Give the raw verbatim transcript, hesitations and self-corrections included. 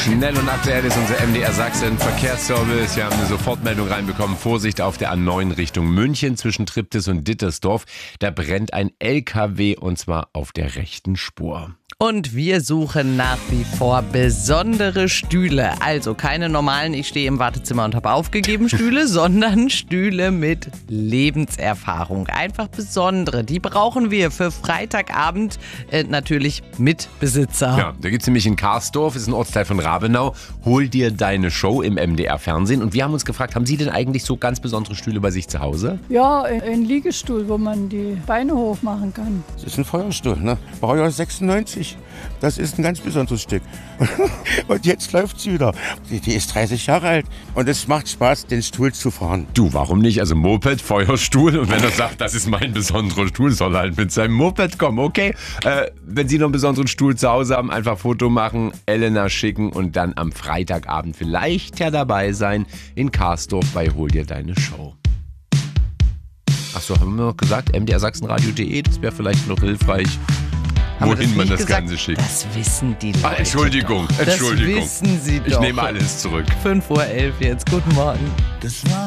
Schnell und aktuell ist unser M D R Sachsen Verkehrsservice. Wir haben eine Sofortmeldung reinbekommen. Vorsicht auf der A neun Richtung München zwischen Triptis und Dittersdorf. Da brennt ein L K W und zwar auf der rechten Spur. Und wir suchen nach wie vor besondere Stühle. Also keine normalen, ich stehe im Wartezimmer und habe aufgegeben Stühle, sondern Stühle mit Lebenserfahrung. Einfach besondere. Die brauchen wir für Freitagabend äh, natürlich mit Besitzer. Ja, da gibt es nämlich in Karsdorf, ist ein Ortsteil von Rabenau. Hol dir deine Show im M D R Fernsehen. Und wir haben uns gefragt, haben Sie denn eigentlich so ganz besondere Stühle bei sich zu Hause? Ja, ein Liegestuhl, wo man die Beine hoch machen kann. Das ist ein Feuerstuhl, ne? Baujahr sechsundneunzig. Das ist ein ganz besonderes Stück. Und jetzt läuft sie wieder. Die, die ist dreißig Jahre alt und es macht Spaß, den Stuhl zu fahren. Du, warum nicht? Also Moped, Feuerstuhl. Und wenn er sagt, das ist mein besonderer Stuhl, soll er halt mit seinem Moped kommen. Okay, äh, wenn Sie noch einen besonderen Stuhl zu Hause haben, einfach Foto machen, Elena schicken und dann am Freitagabend vielleicht ja dabei sein in Karsdorf bei Hol dir deine Show. Achso, haben wir noch gesagt, m d r sachsenradio punkt de, das wäre vielleicht noch hilfreich. Haben wir Wohin das man nicht das gesagt? Ganze schickt. Das wissen die Leute. Ah, Entschuldigung, doch. Entschuldigung. Das wissen sie doch. Ich nehme alles zurück. fünf Uhr elf jetzt. Guten Morgen. Das war